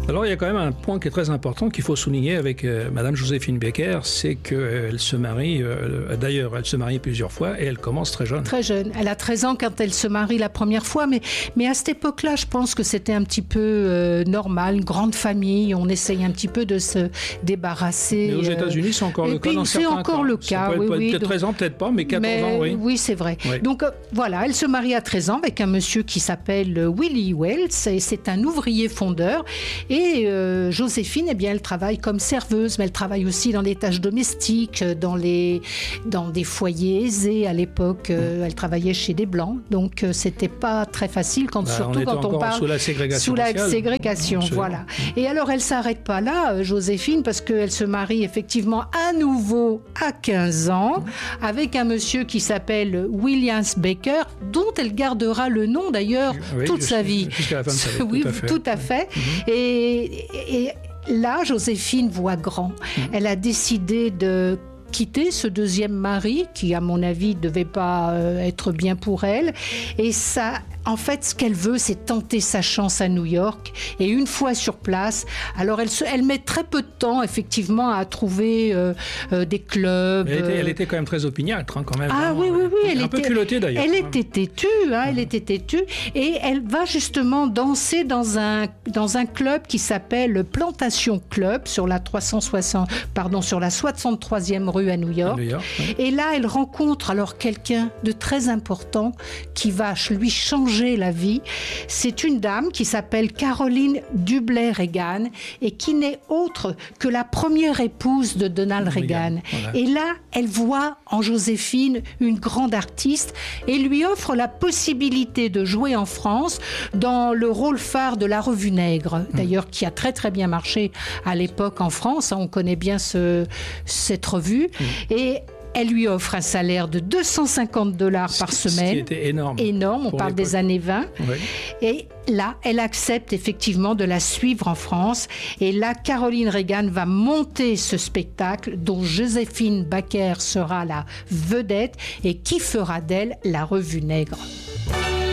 Alors, il y a quand même un point qui est très important qu'il faut souligner avec Madame Joséphine Baker, c'est qu'elle se marie, d'ailleurs, elle se marie plusieurs fois et elle commence très jeune. Très jeune. Elle a 13 ans quand elle se marie la première fois, mais à cette époque-là, je pense que c'était un petit peu normal, une grande famille, on essaye un petit peu de se débarrasser. Mais aux États-Unis, c'est encore le cas dans certains cas. C'est encore le cas, oui. Peut-être 13 ans, peut-être pas, mais 14 ans, oui. Oui, c'est vrai. Oui. Donc, voilà, elle se marie à 13 ans avec un monsieur qui s'appelle Willie Wells, et c'est un ouvrier fondeur. Et Joséphine, eh bien, elle travaille comme serveuse, mais elle travaille aussi dans les tâches domestiques, dans des foyers aisés. À l'époque, elle travaillait chez des Blancs, donc c'était pas très facile, surtout quand on parle sous la ségrégation. Absolument. Voilà. Et alors, elle s'arrête pas là, Joséphine, parce qu'elle se marie effectivement à nouveau à 15 ans avec un monsieur qui s'appelle Williams Baker, dont elle gardera le nom d'ailleurs toute sa vie. Jusqu'à la fin de sa vie. Oui, tout à fait. Et là, Joséphine voit grand. Elle a décidé de quitter ce deuxième mari qui, à mon avis, ne devait pas être bien pour elle. Et ça, en fait, ce qu'elle veut, c'est tenter sa chance à New York. Et une fois sur place, alors elle met très peu de temps, effectivement, à trouver des clubs. Elle était quand même très opiniâtre, quand même. Ah oui. Elle un peu culottée, d'ailleurs. Elle était têtue, elle était têtue. Et elle va justement danser dans un club qui s'appelle Plantation Club sur la 63e rue à New York. Et là, elle rencontre alors quelqu'un de très important qui va lui changer la vie. C'est une dame qui s'appelle Caroline Dubler Reagan et qui n'est autre que la première épouse de Donald Reagan. Voilà. Et là, elle voit en Joséphine une grande artiste et lui offre la possibilité de jouer en France dans le rôle phare de la Revue Nègre, d'ailleurs qui a très très bien marché à l'époque en France. On connaît bien cette revue. Et elle lui offre un salaire de $250 par semaine. Ce qui était énorme. Énorme, on parle des années 20. Oui. Et là, elle accepte effectivement de la suivre en France. Et là, Caroline Reagan va monter ce spectacle dont Joséphine Baker sera la vedette et qui fera d'elle la Revue Nègre.